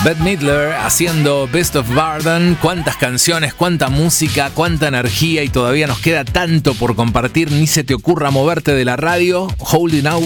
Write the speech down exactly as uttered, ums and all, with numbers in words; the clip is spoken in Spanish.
Bette Midler haciendo Best of Barden. Cuántas canciones, cuánta música, cuánta energía y todavía nos queda tanto por compartir. Ni se te ocurra moverte de la radio. Holding Out